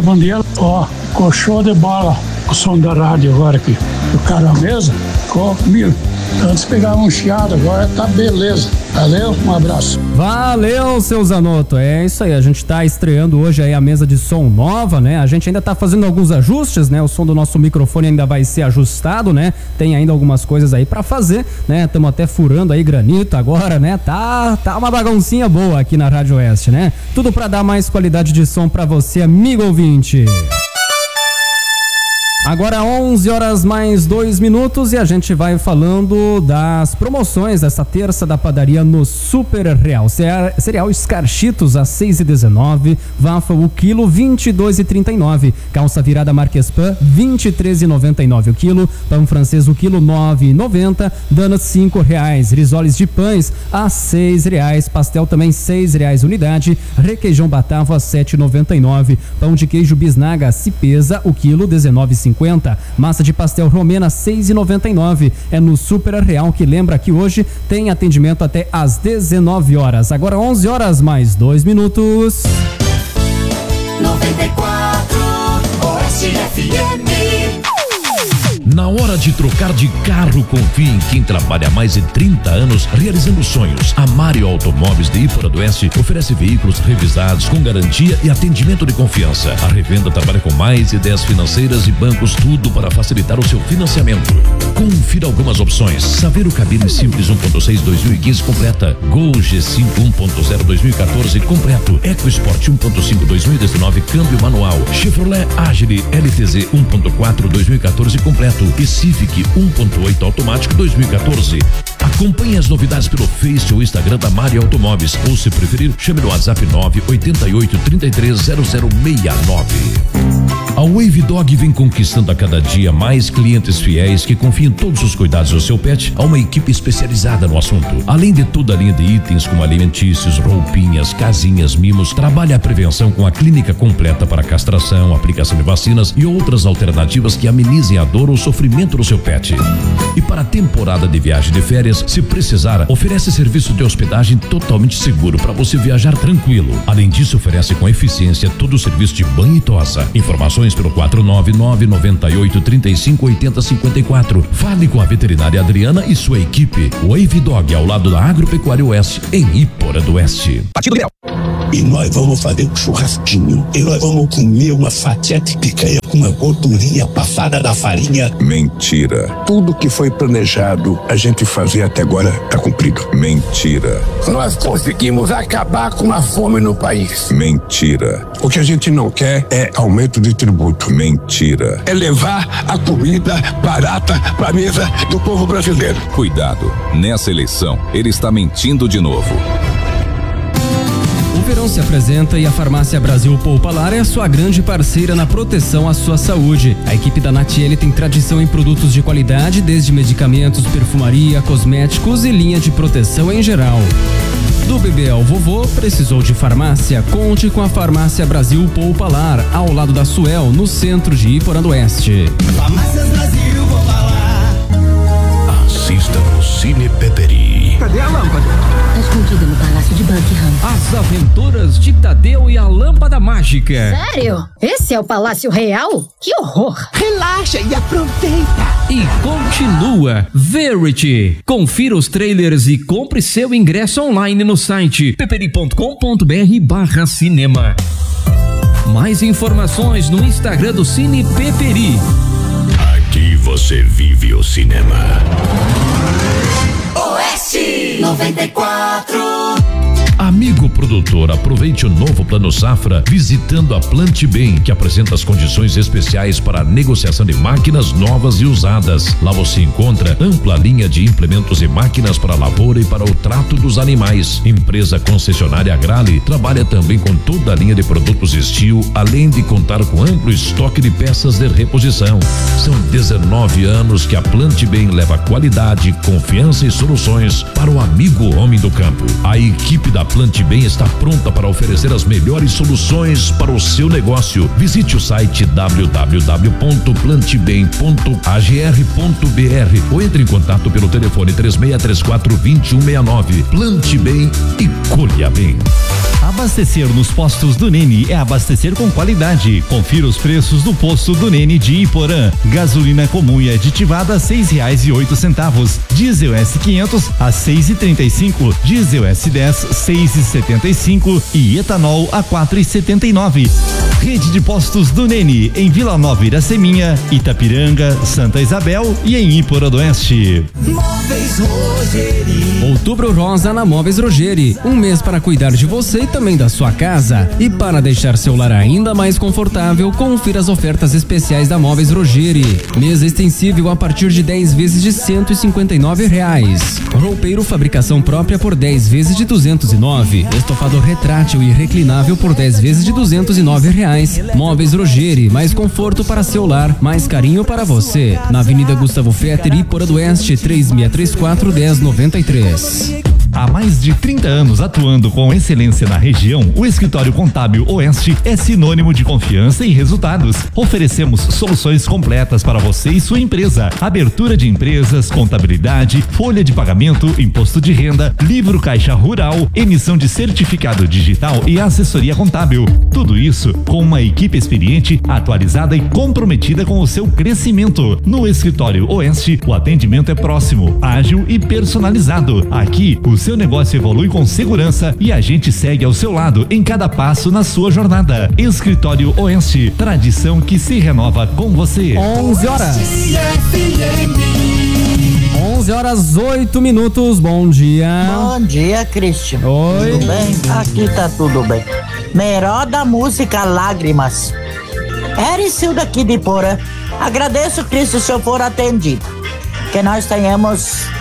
bom dia. Ó, ficou show de bola o som da rádio agora aqui. O cara à mesa ficou mil. Antes pegava um chiado, agora tá beleza. Valeu, um abraço. Valeu, seu Zanotto. É isso aí, a gente tá estreando hoje aí a mesa de som nova, né? A gente ainda tá fazendo alguns ajustes, né? O som do nosso microfone ainda vai ser ajustado, né? Tem ainda algumas coisas aí pra fazer, né? Estamos até furando aí granito agora, né? Tá uma baguncinha boa aqui na Rádio Oeste, né? Tudo pra dar mais qualidade de som pra você, amigo ouvinte. Agora 11 horas mais 2 minutos e a gente vai falando das promoções dessa terça da padaria no Super Real. Cereal Escarchitos a 6,19, Waffle o quilo 22,39, calça virada Marquespan 23,99 o quilo, pão francês o quilo 9,90, donuts R$5, risoles de pães a R$6, pastel também R$6 unidade, requeijão Batavo a 7,99, pão de queijo Bisnaga Cipesa o quilo 19,50, massa de pastel romena 6,99. É no Super Real, que lembra que hoje tem atendimento até às 19 horas. Agora 11 horas mais 2 minutos. 94 Oeste FM. Na hora de trocar de carro, confie em quem trabalha há mais de 30 anos realizando sonhos. A Mário Automóveis de Ípora do Oeste oferece veículos revisados com garantia e atendimento de confiança. A revenda trabalha com mais de 10 financeiras e bancos, tudo para facilitar o seu financiamento. Confira algumas opções: Saveiro Cabine Simples 1.6 2015 completa, Gol G5 1.0 2014 completo, EcoSport 1.5 2019 câmbio manual, Chevrolet Agile LTZ 1.4 2014 completo e Civic 1.8 automático 2014. Acompanhe as novidades pelo Face ou Instagram da Mário Automóveis, ou se preferir, chame no WhatsApp 988-330069. A Wave Dog vem conquistando a cada dia mais clientes fiéis que confiam todos os cuidados do seu pet a uma equipe especializada no assunto. Além de toda a linha de itens como alimentícios, roupinhas, casinhas, mimos, trabalha a prevenção com a clínica completa para castração, aplicação de vacinas e outras alternativas que amenizem a dor ou sofrimento do seu pet. E para a temporada de viagem de férias, se precisar, oferece serviço de hospedagem totalmente seguro para você viajar tranquilo. Além disso, oferece com eficiência todo o serviço de banho e tosa. Informações pelo 499-98-35-80-54. Fale com a veterinária Adriana e sua equipe. Wave Dog, ao lado da Agropecuária Oeste, em Ípora do Oeste. Partido Liberal. E nós vamos fazer um churrasquinho. E nós vamos comer uma fatia de picanha com uma gordurinha passada da farinha. Mentira. Tudo que foi planejado a gente fazer até agora tá cumprido. Mentira. Nós conseguimos acabar com a fome no país. Mentira. O que a gente não quer é aumento de tributo. Mentira. É levar a comida barata pra mesa do povo brasileiro. Cuidado, nessa eleição ele está mentindo de novo. O verão se apresenta e a Farmácia Brasil Poupalar é a sua grande parceira na proteção à sua saúde. A equipe da Natiele tem tradição em produtos de qualidade, desde medicamentos, perfumaria, cosméticos e linha de proteção em geral. Do bebê ao vovô, precisou de farmácia? Conte com a Farmácia Brasil Poupalar, ao lado da Suel, no centro de Ípora do Oeste. Farmácias Brasil Poupalar. Assista no Cine Peperi. Cadê a lâmpada? Tá escondida no Palácio de Buckingham. As Aventuras de Tadeu e a Lâmpada Mágica. Sério? Esse é o Palácio Real? Que horror! Relaxa e aproveita. E continua Verity. Confira os trailers e compre seu ingresso online no site peperi.com.br/cinema. Mais informações no Instagram do Cine Peperi. Aqui você vive o cinema. Oeste 94. Amigo produtor, aproveite o novo Plano Safra visitando a Plante Bem, que apresenta as condições especiais para a negociação de máquinas novas e usadas. Lá você encontra ampla linha de implementos e máquinas para a lavoura e para o trato dos animais. Empresa concessionária Agrale trabalha também com toda a linha de produtos Steel, além de contar com amplo estoque de peças de reposição. São 19 anos que a Plante Bem leva qualidade, confiança e soluções para o amigo homem do campo. A equipe da Plante Bem está pronta para oferecer as melhores soluções para o seu negócio. Visite o site www.plantebem.agr.br ou entre em contato pelo telefone 3634-2169. Plante bem e colha bem. Abastecer nos postos do Nene é abastecer com qualidade. Confira os preços do posto do Nene de Iporã. Gasolina comum e aditivada a R$6,08. Diesel S500 a R$6,35. Diesel S10 R$6,75 e etanol a R$4,79. Rede de postos do Nene em Vila Nova Iraceminha, Itapiranga, Santa Isabel e em Iporã do Oeste. Móveis Rogeri. Outubro Rosa na Móveis Rogeri. Um mês para cuidar de você e também da sua casa. E para deixar seu lar ainda mais confortável, confira as ofertas especiais da Móveis Rogeri. Mesa extensível a partir de 10 vezes de R$159. Roupeiro fabricação própria por 10 vezes de R$209. Estofado retrátil e reclinável por 10 vezes de R$209. Móveis Rogeri, mais conforto para seu lar, mais carinho para você. Na Avenida Gustavo Fetter, Iporã do Oeste, 3634-1093. Há mais de 30 anos atuando com excelência na região, o Escritório Contábil Oeste é sinônimo de confiança e resultados. Oferecemos soluções completas para você e sua empresa. Abertura de empresas, contabilidade, folha de pagamento, imposto de renda, livro caixa rural, emissão de certificado digital e assessoria contábil. Tudo isso com uma equipe experiente, atualizada e comprometida com o seu crescimento. No Escritório Oeste, o atendimento é próximo, ágil e personalizado. Aqui, o seu negócio evolui com segurança e a gente segue ao seu lado em cada passo na sua jornada. Escritório Oeste, tradição que se renova com você. 11 horas. 11 horas 8 minutos. Bom dia. Bom dia, Cristian. Oi. Tudo bem? Aqui tá tudo bem. Melhor da música Lágrimas. Ericildo aqui de Iporã. Agradeço, Cristo, se eu for atendido. Que nós tenhamos